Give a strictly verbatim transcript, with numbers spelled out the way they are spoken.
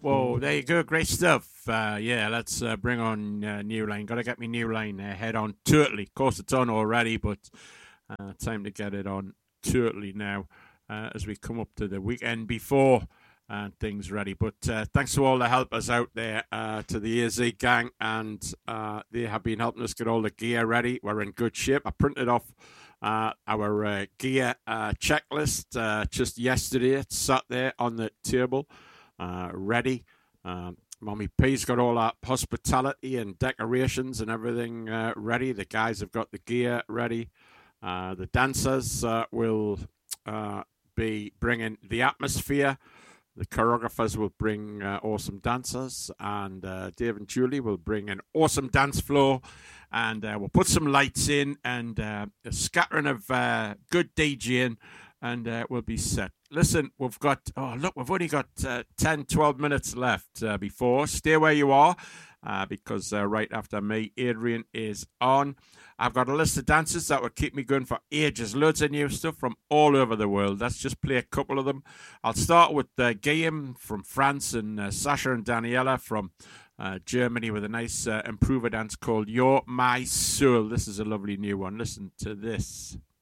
Whoa, there you go. Great stuff. Uh, yeah, let's uh, bring on uh, New Line. Got to get me New Line uh, head on totally. Of course, it's on already, but uh, time to get it on totally now uh, as we come up to the weekend before and uh, things ready. But uh, thanks to all the helpers out there, uh, to the A Z gang, and uh, they have been helping us get all the gear ready. We're in good shape. I printed off uh, our uh, gear uh, checklist uh, just yesterday. It's sat there on the table. Uh, ready. Um, Mommy P's got all our hospitality and decorations and everything uh, ready. The guys have got the gear ready. Uh, the dancers uh, will uh, be bringing the atmosphere. The choreographers will bring uh, awesome dancers, and uh, Dave and Julie will bring an awesome dance floor, and uh, we'll put some lights in and uh, a scattering of uh, good DJing, and uh, we'll be set. Listen, we've got, oh, look, we've only got uh, ten, twelve minutes left uh, before. Stay where you are uh, because uh, right after me, Adrian is on. I've got a list of dancers that will keep me going for ages. Loads of new stuff from all over the world. Let's just play a couple of them. I'll start with uh, Guillaume from France and uh, Sasha and Daniela from uh, Germany with a nice uh, improver dance called You're My Soul. This is a lovely new one. Listen to this.